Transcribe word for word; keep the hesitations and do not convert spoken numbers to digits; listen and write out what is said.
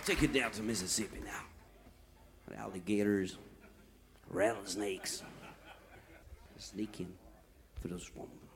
take you down to Mississippi now. Alligators, rattlesnakes, sneaking through the swamp.